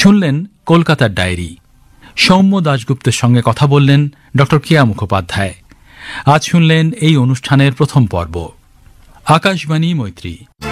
শুনলেন কলকাতার ডায়েরি। সৌম্য দাশগুপ্তের সঙ্গে কথা বললেন ড কেয়া মুখোপাধ্যায়। আজ শুনলেন এই অনুষ্ঠানের প্রথম পর্ব। আকাশবাণী মৈত্রী।